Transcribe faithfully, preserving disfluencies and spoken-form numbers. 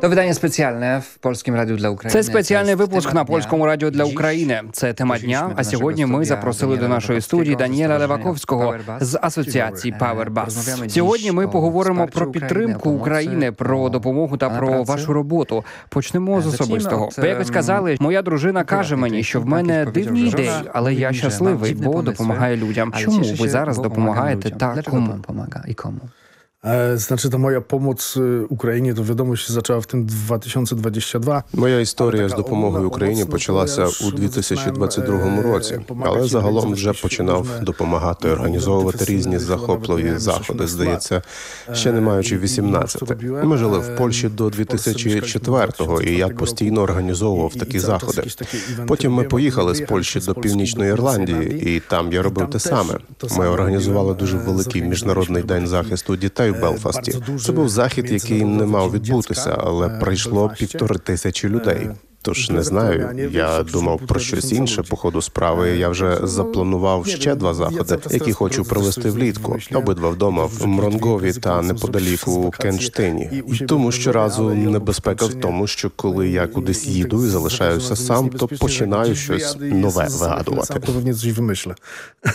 To wydanie specjalne w Polskim Radiu dla України. Це спеціальний випуск на Польському радіо для України. Це тема дня, а сьогодні ми запросили до нашої студії Даніеля Леваковського з асоціації PowerBus. Сьогодні ми поговоримо про підтримку України, про допомогу та про вашу роботу. Почнемо з особистого. Ви якось казали, моя дружина каже мені, що в мене дивні ідеї, але я щасливий, бо допомагаю людям. Чому ви зараз допомагаєте та кому? Znaczy, to moja pomoc Україні, то відомо, що zaczęła в tym dwa tysiące dwudziestym drugim. Моя історія з допомогою Україні почалася у дві тисячі двадцять другому році, але загалом вже починав допомагати, організовувати різні захопливі заходи, здається, ще не маючи вісімнадцяти. Ми жили в Польщі до дві тисячі четвертого, і я постійно організовував такі заходи. Потім ми поїхали з Польщі до Північної Ірландії, і там я робив те саме. Ми організували дуже великий міжнародний день захисту дітей в Белфасті. Це був захід, який не мав відбутися, але прийшло півтори тисячі людей. Тож не знаю, я думав про щось інше по ходу справи. Я вже запланував ще два заходи, які хочу провести влітку. Обидва вдома в Мронгові та неподалік у Кенштині. Тому щоразу небезпека в тому, що коли я кудись їду і залишаюся сам, то починаю щось нове вигадувати.